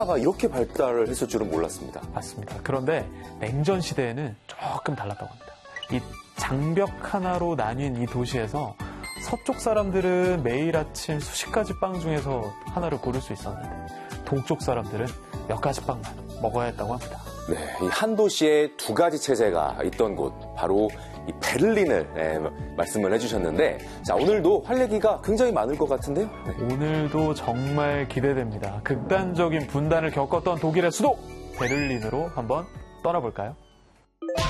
가 이렇게 발달을 했을 줄은 몰랐습니다. 맞습니다. 그런데 냉전 시대에는 조금 달랐다고 합니다. 이 장벽 하나로 나뉜 이 도시에서 서쪽 사람들은 매일 아침 수십 가지 빵 중에서 하나를 고를 수 있었는데 동쪽 사람들은 몇 가지 빵만 먹어야 했다고 합니다. 네, 이 한 도시에 두 가지 체제가 있던 곳, 바로 이 베를린을 말씀을 해주셨는데, 자, 오늘도 할 얘기가 굉장히 많을 것 같은데요? 네. 오늘도 정말 기대됩니다. 극단적인 분단을 겪었던 독일의 수도 베를린으로 한번 떠나볼까요?